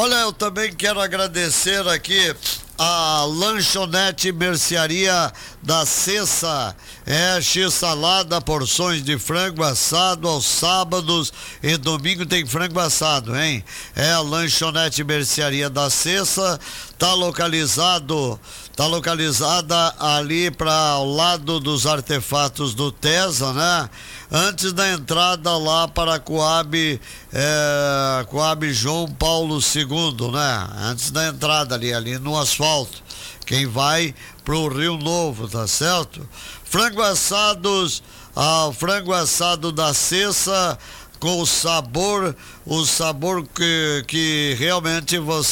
Olha, eu também quero agradecer aqui a lanchonete mercearia da Cessa, x-salada, porções de frango assado aos sábados e domingo tem frango assado, hein? É a lanchonete mercearia da Cessa, tá localizada ali para ao lado dos artefatos do TESA, né? Antes da entrada lá para Coab João Paulo II, né? Antes da entrada ali no asfalto. Quem vai pro Rio Novo, tá certo? Frango assado da Cessa com o sabor que realmente você